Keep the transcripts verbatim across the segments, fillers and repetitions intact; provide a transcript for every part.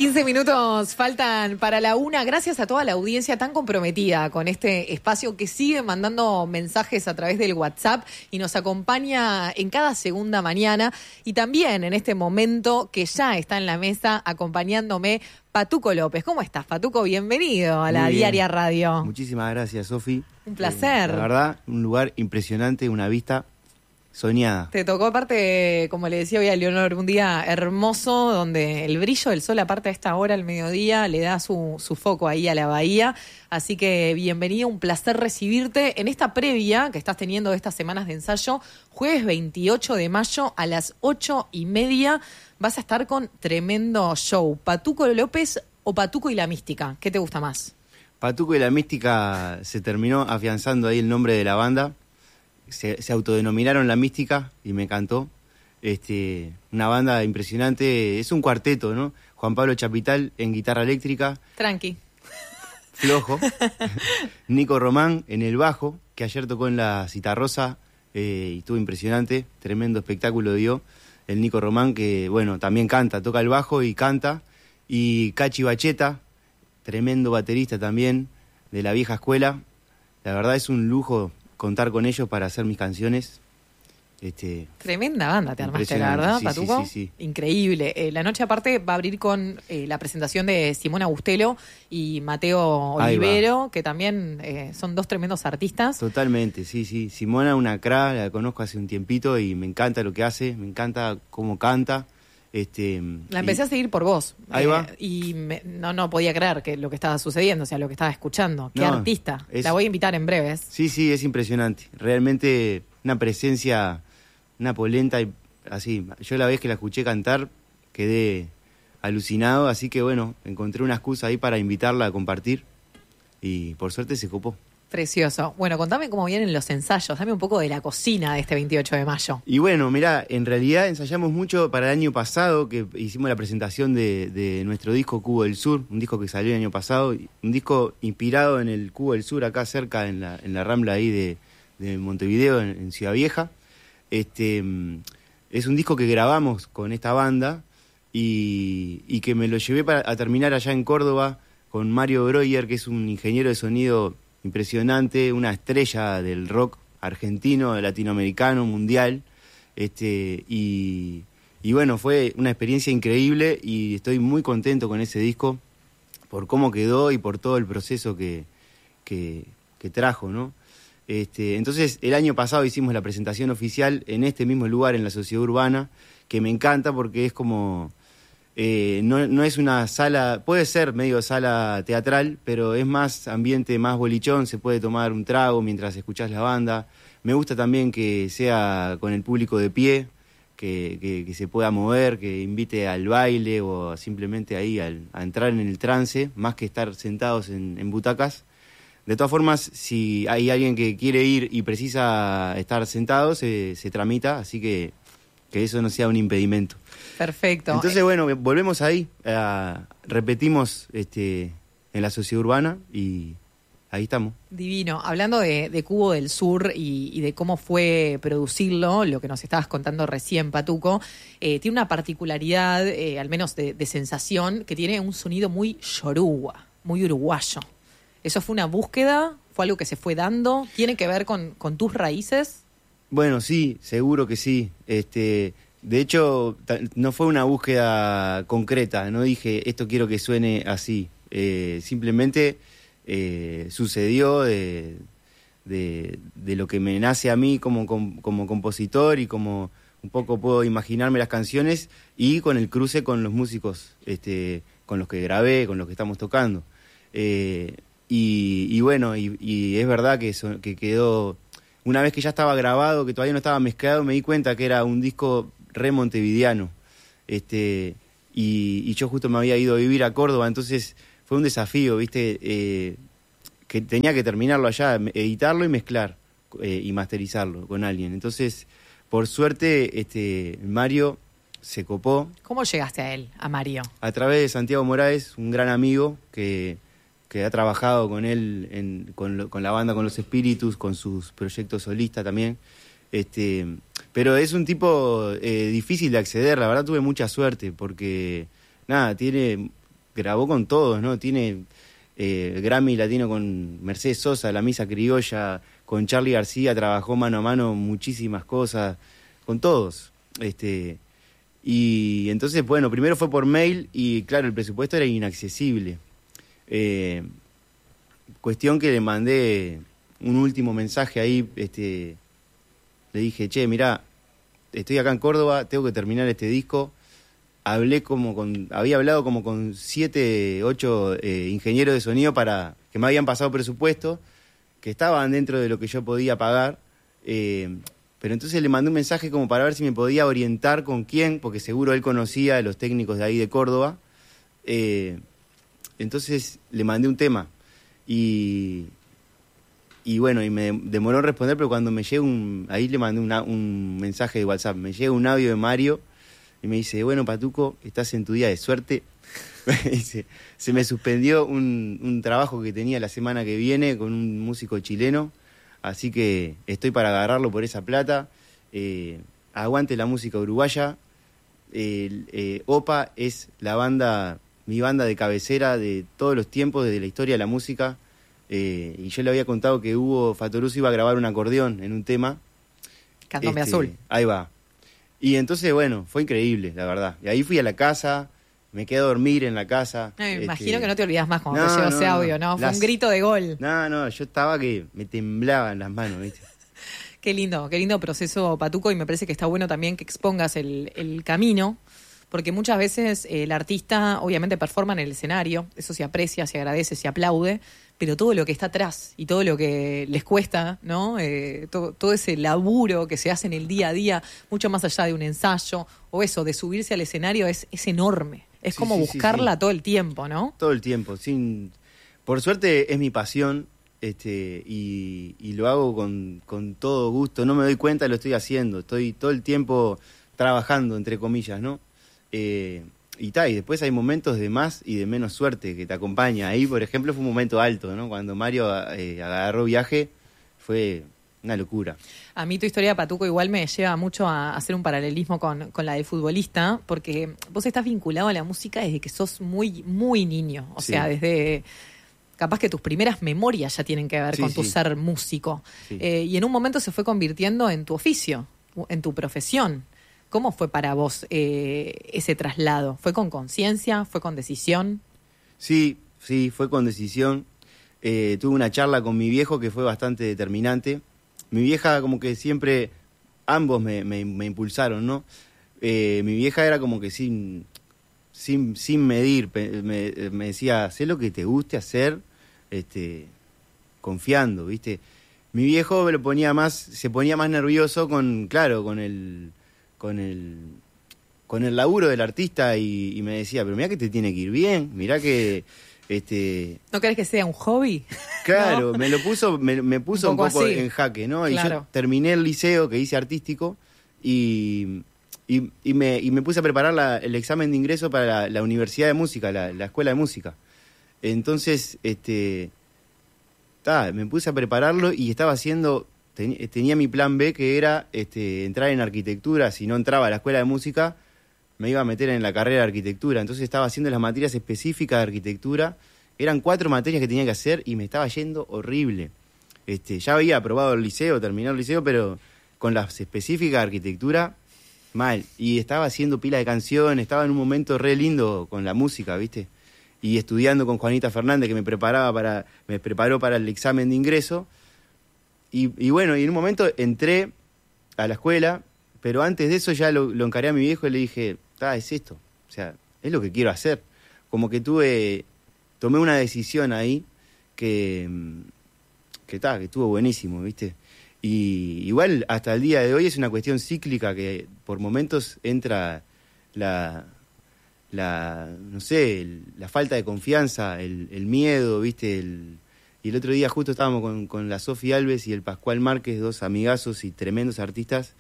quince minutos faltan para la una. Gracias a toda la audiencia tan comprometida con este espacio que sigue mandando mensajes a través del WhatsApp y nos acompaña en cada segunda mañana. Y también en este momento que ya está en la mesa acompañándome Patuco López. ¿Cómo estás, Patuco? Bienvenido a la Diaria Radio. Muchísimas gracias, Sofi. Un placer. Eh, la verdad, un lugar impresionante, una vista soñada. Te tocó, aparte, como le decía hoy a Leonor, un día hermoso donde el brillo del sol, aparte a esta hora, al mediodía, le da su, su foco ahí a la bahía. Así que bienvenido, un placer recibirte en esta previa que estás teniendo de estas semanas de ensayo. Jueves veintiocho de mayo a las ocho y media vas a estar con tremendo show. ¿Patuco López o Patuco y la Mística? ¿Qué te gusta más? Patuco y la Mística se terminó afianzando ahí el nombre de la banda. Se, se autodenominaron La Mística y me encantó. Este, una banda impresionante, es un cuarteto, ¿no? Juan Pablo Chapital en guitarra eléctrica. Tranqui. Flojo. Nico Román en el bajo, que ayer tocó en la Citarrosa eh, y estuvo impresionante, tremendo espectáculo dio. El Nico Román, que bueno, también canta, toca el bajo y canta. Y Cachi Bacheta, tremendo baterista también, de la vieja escuela. La verdad es un lujo contar con ellos para hacer mis canciones. Este, Tremenda banda te armaste, la verdad, sí, Patuco. Sí, sí, sí. Increíble. Eh, la noche aparte va a abrir con eh, la presentación de Simona Bustelo y Mateo Olivero, que también eh, son dos tremendos artistas. Totalmente, sí, sí. Simona, una cra, la conozco hace un tiempito y me encanta lo que hace, me encanta cómo canta. Este, la empecé y... a seguir por vos. Ahí eh, va. Y me, no, no podía creer que lo que estaba sucediendo, o sea, lo que estaba escuchando. Qué no, artista. Es... La voy a invitar en breves. Sí, sí, es impresionante. Realmente una presencia, una polenta y así. Yo la vez que la escuché cantar quedé alucinado, así que bueno, encontré una excusa ahí para invitarla a compartir y por suerte se copó. Precioso. Bueno, contame cómo vienen los ensayos. Dame un poco de la cocina de este veintiocho de mayo. Y bueno, mirá, en realidad ensayamos mucho para el año pasado, que hicimos la presentación de, de nuestro disco Cubo del Sur, un disco que salió el año pasado, un disco inspirado en el Cubo del Sur, acá cerca, en la, en la Rambla ahí de, de Montevideo, en, en Ciudad Vieja. Este, es un disco que grabamos con esta banda y, y que me lo llevé para, a terminar allá en Córdoba con Mario Breuer, que es un ingeniero de sonido impresionante, una estrella del rock argentino, latinoamericano, mundial, este, y, y bueno, fue una experiencia increíble y estoy muy contento con ese disco por cómo quedó y por todo el proceso que, que, que trajo, ¿no? Este, entonces, el año pasado hicimos la presentación oficial en este mismo lugar, en la Sociedad Urbana, que me encanta porque es como... Eh, no, no es una sala, puede ser medio sala teatral, pero es más ambiente, más bolichón, se puede tomar un trago mientras escuchás la banda. Me gusta también que sea con el público de pie, que, que, que se pueda mover, que invite al baile o simplemente ahí al, a entrar en el trance, más que estar sentados en, en butacas. De todas formas, si hay alguien que quiere ir y precisa estar sentado, se, se tramita, así que que eso no sea un impedimento. Perfecto. Entonces, bueno, volvemos ahí, uh, repetimos este, en la Sociedad Urbana y ahí estamos. Divino. Hablando de, de Cubo del Sur y, y de cómo fue producirlo, lo que nos estabas contando recién, Patuco, eh, tiene una particularidad, eh, al menos de, de sensación, que tiene un sonido muy yoruba, muy uruguayo. ¿Eso fue una búsqueda? ¿Fue algo que se fue dando? ¿Tiene que ver con, con tus raíces? Bueno, sí, seguro que sí. Este, de hecho, no fue una búsqueda concreta, no dije esto quiero que suene así. Eh, simplemente eh, sucedió de, de, de lo que me nace a mí como, como, como compositor y como un poco puedo imaginarme las canciones y con el cruce con los músicos este, con los que grabé, con los que estamos tocando. Eh, y, y bueno, y, y es verdad que, so, que quedó... Una vez que ya estaba grabado, que todavía no estaba mezclado, me di cuenta que era un disco re montevideano. Este, y, y yo justo me había ido a vivir a Córdoba, entonces fue un desafío, ¿viste? Eh, que tenía que terminarlo allá, editarlo y mezclar eh, y masterizarlo con alguien. Entonces, por suerte, este, Mario se copó. ¿Cómo llegaste a él, a Mario? A través de Santiago Moraes, un gran amigo que... que ha trabajado con él, en, con, lo, con la banda, con los Espíritus, con sus proyectos solistas también. Este, pero es un tipo eh, difícil de acceder, la verdad tuve mucha suerte, porque nada, tiene grabó con todos, ¿no? Tiene eh, Grammy Latino con Mercedes Sosa, La Misa Criolla, con Charly García, trabajó mano a mano muchísimas cosas, con todos. Este, y entonces, bueno, primero fue por mail y claro, el presupuesto era inaccesible. Eh, cuestión que le mandé un último mensaje ahí, este, le dije, che, mirá, estoy acá en Córdoba, tengo que terminar este disco. Hablé como con, había hablado como con siete, ocho eh, ingenieros de sonido para que me habían pasado presupuesto, que estaban dentro de lo que yo podía pagar, eh, pero entonces le mandé un mensaje como para ver si me podía orientar con quién, porque seguro él conocía a los técnicos de ahí de Córdoba. Eh, entonces le mandé un tema y, y bueno, y me demoró en responder, pero cuando me llega un, ahí le mandé una, un mensaje de WhatsApp, me llega un audio de Mario y me dice, bueno, Patuco, estás en tu día de suerte. Me dice, se me suspendió un, un trabajo que tenía la semana que viene con un músico chileno, así que estoy para agarrarlo por esa plata. Eh, aguante la música uruguaya. Eh, eh, Opa es la banda, mi banda de cabecera de todos los tiempos, desde la historia de la música. Eh, y yo le había contado que Hugo Fatoruso iba a grabar un acordeón en un tema. Candombe Este, Azul. Ahí va. Y entonces, bueno, fue increíble, la verdad. Y ahí fui a la casa, me quedé a dormir en la casa. Me este... imagino que no te olvidas más cuando no, te llegó no, ese no. audio, ¿no? Fue Las... un grito de gol. No, no, yo estaba que me temblaban las manos, ¿viste? Qué lindo, qué lindo proceso, Patuco, y me parece que está bueno también que expongas el, el camino, porque muchas veces eh, el artista obviamente performa en el escenario, eso se aprecia, se agradece, se aplaude, pero todo lo que está atrás y todo lo que les cuesta, ¿no? Eh, todo, todo ese laburo que se hace en el día a día, mucho más allá de un ensayo, o eso, de subirse al escenario, es, es enorme. Es Sí, como sí, buscarla sí, sí. todo el tiempo, ¿no? Todo el tiempo, sin... Por suerte es mi pasión, este, y, y lo hago con, con todo gusto, no me doy cuenta, lo estoy haciendo, estoy todo el tiempo trabajando, entre comillas, ¿no? Eh, y tal, y después hay momentos de más y de menos suerte que te acompaña. Ahí, por ejemplo, fue un momento alto, ¿no? Cuando Mario eh, agarró viaje, fue una locura. A mí tu historia, Patuco, igual me lleva mucho a hacer un paralelismo con, con la del futbolista, porque vos estás vinculado a la música desde que sos muy, muy niño. O Sí. sea, desde... Capaz que tus primeras memorias ya tienen que ver Sí, con tu sí. ser músico. Sí. Eh, y en un momento se fue convirtiendo en tu oficio, en tu profesión. ¿Cómo fue para vos eh, ese traslado? ¿Fue con conciencia? ¿Fue con decisión? Sí, sí, fue con decisión. Eh, tuve una charla con mi viejo que fue bastante determinante. Mi vieja como que siempre, ambos me, me, me impulsaron, ¿no? Eh, mi vieja era como que sin, sin, sin medir, pe- me, me decía, hacé lo que te guste hacer, este, confiando, ¿viste? Mi viejo me lo ponía más, se ponía más nervioso con, claro, con el, con el, con el laburo del artista y, y me decía, pero mirá que te tiene que ir bien, mirá que, este, ¿No crees que sea un hobby? claro, ¿No? me lo puso, me, me puso Un un poco poco, así. en jaque, ¿no? Y Claro. yo terminé el liceo que hice artístico y, y, y me, y me puse a preparar la- el examen de ingreso para la, la Universidad de Música, la, la Escuela de Música. Entonces, este, ta, me puse a prepararlo y estaba haciendo, ten- tenía mi plan B que era este, entrar en arquitectura. Si no entraba a la Escuela de Música, me iba a meter en la carrera de arquitectura. Entonces estaba haciendo las materias específicas de arquitectura. Eran cuatro materias que tenía que hacer y me estaba yendo horrible. Este, ya había aprobado el liceo, terminado el liceo, pero con las específicas de arquitectura, mal. Y estaba haciendo pila de canciones, estaba en un momento re lindo con la música, ¿viste? Y estudiando con Juanita Fernández, que me preparaba para, me preparó para el examen de ingreso. Y, y bueno, y en un momento entré a la escuela, pero antes de eso ya lo, lo encaré a mi viejo y le dije, ah, es esto, o sea, es lo que quiero hacer. Como que tuve, tomé una decisión ahí que, que, ta, que estuvo buenísimo, ¿viste? Y igual hasta el día de hoy es una cuestión cíclica que por momentos entra la, la no sé, el- la falta de confianza, el, el miedo, ¿viste? El, y el otro día justo estábamos con, con la Sofi Alves y el Pascual Márquez, dos amigazos y tremendos artistas,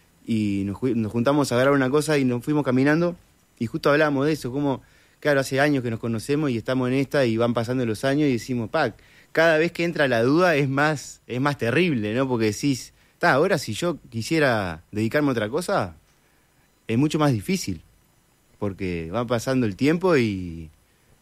y nos, ju- nos juntamos a grabar una cosa y nos fuimos caminando y justo hablábamos de eso, como, claro, hace años que nos conocemos y estamos en esta y van pasando los años y decimos, pa, cada vez que entra la duda es más, es más terrible, ¿no? Porque decís, ta, ahora si yo quisiera dedicarme a otra cosa, es mucho más difícil, porque va pasando el tiempo y,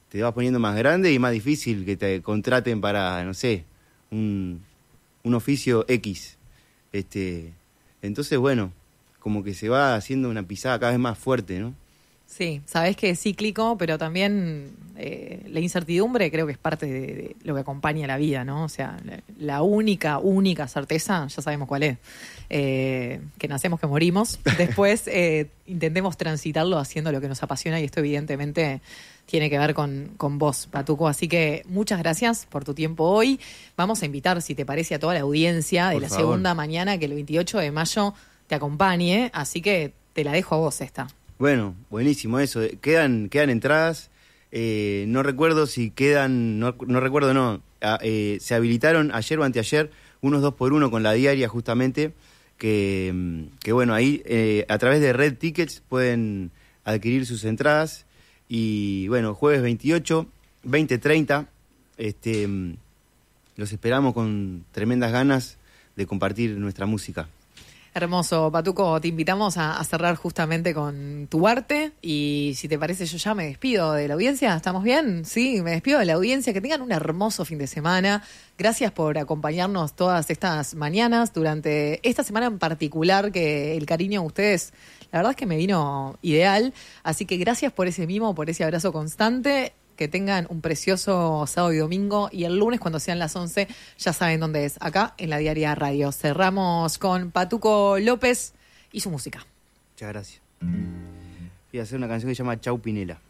te vas poniendo más grande y más difícil que te contraten para, no sé, un, un oficio X. Este, entonces, bueno, como que se va haciendo una pisada cada vez más fuerte, ¿no? Sí, sabés que es cíclico, pero también eh, la incertidumbre creo que es parte de, de lo que acompaña la vida, ¿no? O sea, la, la única, única certeza, ya sabemos cuál es, eh, que nacemos, que morimos. Después eh, intentemos transitarlo haciendo lo que nos apasiona y esto evidentemente tiene que ver con, con vos, Patuco. Así que muchas gracias por tu tiempo hoy. Vamos a invitar, si te parece, a toda la audiencia de Por la favor. segunda mañana que el veintiocho de mayo te acompañe, así que te la dejo a vos esta. Bueno, buenísimo eso. Quedan, quedan entradas. Eh, no recuerdo si quedan, no, no recuerdo, no. Ah, eh, se habilitaron ayer o anteayer unos dos por uno con la diaria justamente. Que, que bueno, ahí eh, a través de Red Tickets pueden adquirir sus entradas. Y bueno, jueves veintiocho, veinte treinta. Este, los esperamos con tremendas ganas de compartir nuestra música. Hermoso, Patuco, te invitamos a, a cerrar justamente con tu arte y si te parece yo ya me despido de la audiencia, ¿estamos bien? Sí, me despido de la audiencia, que tengan un hermoso fin de semana, gracias por acompañarnos todas estas mañanas, durante esta semana en particular, que el cariño a ustedes, la verdad es que me vino ideal, así que gracias por ese mimo, por ese abrazo constante. Que tengan un precioso sábado y domingo y el lunes cuando sean las once ya saben dónde es, acá en la Diaria Radio. Cerramos con Patuco López y su música. Muchas gracias. Voy a hacer una canción que se llama Chau Pinela.